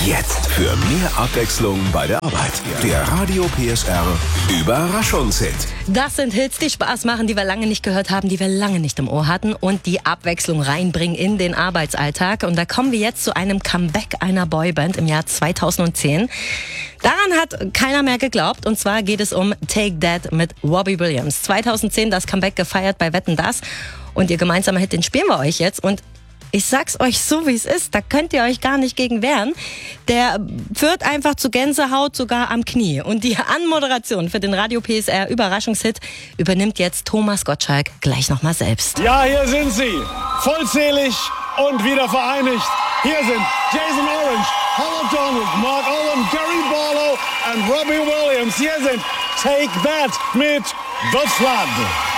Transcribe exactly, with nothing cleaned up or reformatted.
Jetzt für mehr Abwechslung bei der Arbeit. Der Radio P S R Überraschungshit. Das sind Hits, die Spaß machen, die wir lange nicht gehört haben, die wir lange nicht im Ohr hatten und die Abwechslung reinbringen in den Arbeitsalltag. Und da kommen wir jetzt zu einem Comeback einer Boyband im Jahr zweitausendzehn. Daran hat keiner mehr geglaubt, und zwar geht es um Take That mit Robbie Williams. zweitausendzehn das Comeback gefeiert bei Wetten, dass, und ihr gemeinsamer Hit, den spielen wir euch jetzt. Und ich sag's euch so, wie es ist, da könnt ihr euch gar nicht gegen wehren. Der führt einfach zu Gänsehaut sogar am Knie. Und die Anmoderation für den Radio P S R Überraschungshit übernimmt jetzt Thomas Gottschalk gleich nochmal selbst. Ja, hier sind sie, vollzählig und wieder vereinigt. Hier sind Jason Orange, Howard Donald, Mark Owen, Gary Barlow und Robbie Williams. Hier sind Take That mit The Flood.